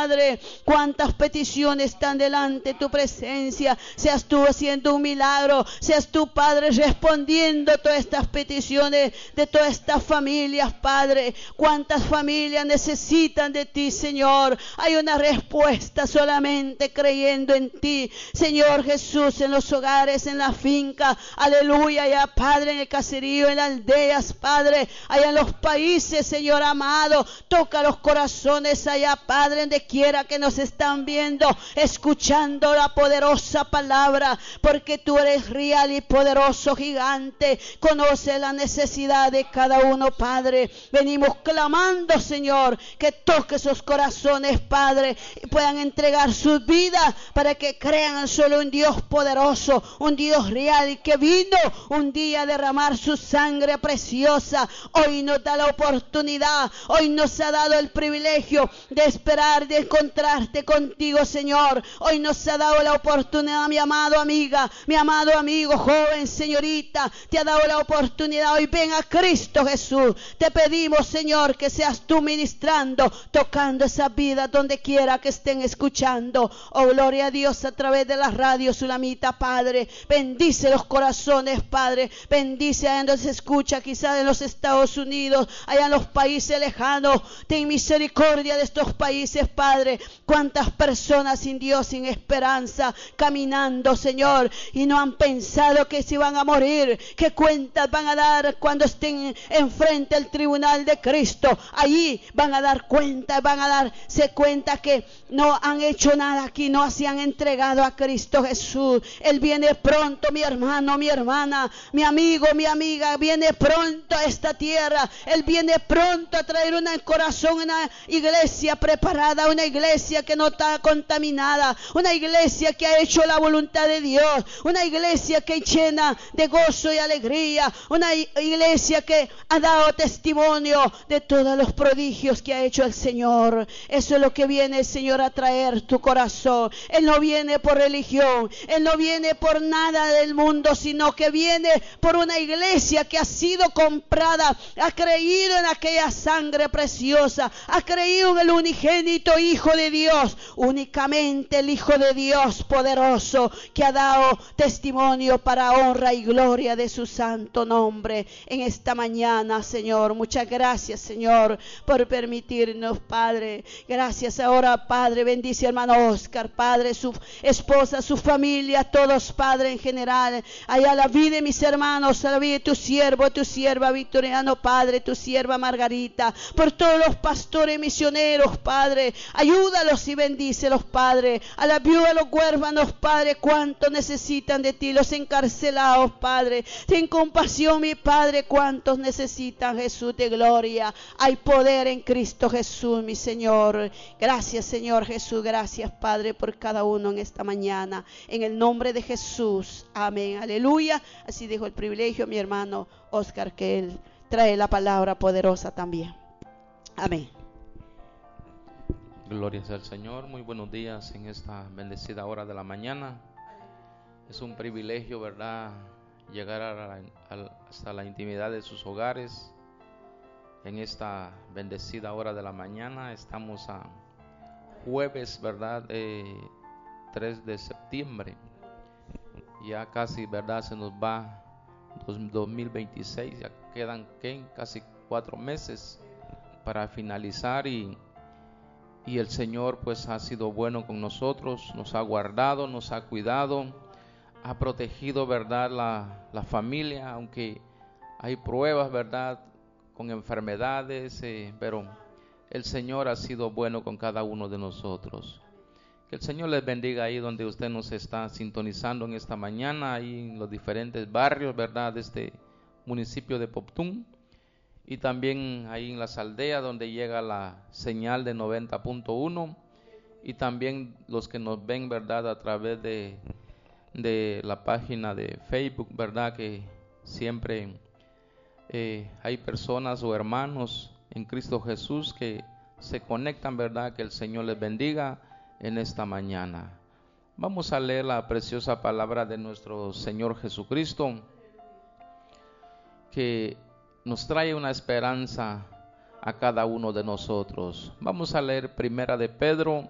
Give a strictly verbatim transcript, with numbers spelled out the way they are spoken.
Padre. Cuántas peticiones están delante de tu presencia. Seas tú haciendo un milagro. Seas tú, Padre, respondiendo todas estas peticiones de todas estas familias, Padre. Cuántas familias necesitan de ti, Señor. Hay una respuesta solamente creyendo en ti, Señor Jesús, en los hogares, en la finca, aleluya, ya Padre, en el caserío, en las aldeas, Padre, allá en los países, Señor amado, toca los corazones allá, Padre, donde quiera que nos están viendo, escuchando la poderosa palabra, porque tú eres real y poderoso gigante, conoce la necesidad de cada uno, Padre. Venimos clamando, Señor, que toque esos corazones, Padre, y puedan entregar sus vidas para que crean solo un Dios poderoso, un Dios real y que vino un día a derramar su sangre preciosa. Hoy nos da la oportunidad, hoy nos ha dado el privilegio de esperar, de encontrarte contigo, Señor. Hoy nos ha dado la oportunidad, mi amado amiga, mi amado amigo, joven, señorita, te ha dado la oportunidad. Hoy ven a Cristo Jesús. Te pedimos, Señor, que seas tú ministrando, tocando esa vida donde quiera que estén escuchando. Oh, gloria a Dios, a través de la radio Sulamita, Padre. Bendice los corazones, Padre. Bendice allá donde se escucha, quizás en los Estados Unidos, allá en los países lejanos. Ten misericordia de estos países, Padre. Cuántas personas sin Dios, sin esperanza, caminando, Señor, y no han pensado que se van a morir. ¿Qué cuentas van a dar cuando estén enfrente del tribunal de Cristo? Allí van a dar cuenta, van a darse cuenta que no han hecho nada aquí, no se han entregado a Cristo Jesús. Él viene pronto, mi hermano, mi hermana, mi amigo, mi amiga, viene pronto a esta tierra. Él viene pronto a traer un corazón, una iglesia preparada, una iglesia que no está contaminada, una iglesia que ha hecho la voluntad de Dios, una iglesia que llena de gozo y alegría, una iglesia que ha dado testimonio de todos los prodigios que ha hecho el Señor. Eso es lo que viene el Señor a traer tu corazón. Él no viene por religión, Él no viene por nada del mundo, sino que viene por una iglesia que ha sido comprada, ha creído en aquella sangre preciosa, ha creído en el unigénito Hijo de Dios, únicamente el Hijo de Dios poderoso, que ha dado testimonio para honra y gloria de su santo nombre en esta mañana, Señor. Muchas gracias, Señor, por permitirnos, Padre. Gracias ahora, Padre. Bendice hermano Oscar, Padre, su esposa, su familia, todos, Padre, en general. Allá la vida de mis hermanos, a la vida de tu siervo, tu sierva Victoriano, Padre, tu sierva Margarita, por todos los pastores misioneros, Padre. Ayúdalos y bendícelos, Padre. A la viuda, a los huérfanos, Padre, cuánto necesitan de ti, los encarcelados, Padre. Ten compasión, mi Padre, cuántos necesitan, Jesús de gloria. Hay poder en Cristo Jesús, mi Señor. Gracias, Señor Jesús. Gracias, Padre, por cada uno en esta mañana. En el nombre de Jesús. Amén. Aleluya. Así dijo el privilegio mi hermano Oscar, que él trae la palabra poderosa también. Amén. Gloria sea al Señor. Muy buenos días en esta bendecida hora de la mañana. Es un privilegio, ¿verdad?, llegar a la, a, hasta la intimidad de sus hogares en esta bendecida hora de la mañana. Estamos a jueves, ¿verdad?, eh, tres de septiembre. Ya casi, ¿verdad?, se nos va dos mil veintiséis. Ya quedan ¿qué? casi cuatro meses para finalizar y Y el Señor pues ha sido bueno con nosotros, nos ha guardado, nos ha cuidado, ha protegido, ¿verdad?, la, la familia, aunque hay pruebas, ¿verdad?, con enfermedades, eh, pero el Señor ha sido bueno con cada uno de nosotros. Que el Señor les bendiga ahí donde usted nos está sintonizando en esta mañana, ahí en los diferentes barrios, ¿verdad?, de este municipio de Poptún. Y también ahí en las aldeas donde llega la señal de noventa punto uno. Y también los que nos ven, ¿verdad?, a través de, de la página de Facebook, ¿verdad?, que siempre eh, hay personas o hermanos en Cristo Jesús que se conectan, ¿verdad? Que el Señor les bendiga en esta mañana. Vamos a leer la preciosa palabra de nuestro Señor Jesucristo, que nos trae una esperanza a cada uno de nosotros. Vamos a leer Primera de Pedro,